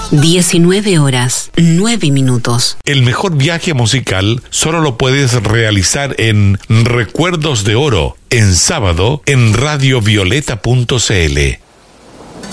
19:09. El mejor viaje musical solo lo puedes realizar en Recuerdos de Oro, en sábado, en radiovioleta.cl.